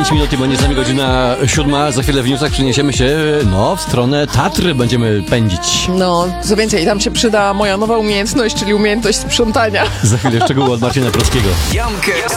5 minut i będzie z nami godzina 7. Za chwilę w newsach przeniesiemy się, w stronę Tatry będziemy pędzić. No, co więcej, tam się przyda moja nowa umiejętność, czyli umiejętność sprzątania. Za chwilę szczegóły od Marcina Prockiego. Jankę